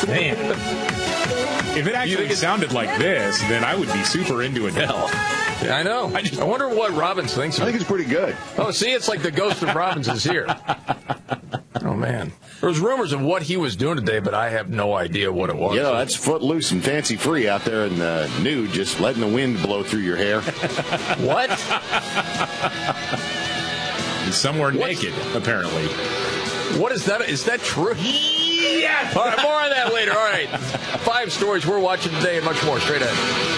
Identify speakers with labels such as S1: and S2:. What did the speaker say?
S1: Man. If it actually sounded like this, then I would be super into Adele.
S2: I know. I wonder what Robbins thinks of it.
S3: I think it's pretty good.
S2: Oh, see, it's like the ghost of Robbins is here. Oh, man. There was rumors of what he was doing today, but I have no idea what it was.
S3: Yeah, that's footloose and fancy free out there in the nude, just letting the wind blow through your hair.
S2: What?
S1: Somewhere naked, apparently.
S2: What is that? Is that true?
S1: Yes!
S2: All right, more on that later. All right. 5 stories we're watching today and much more straight ahead.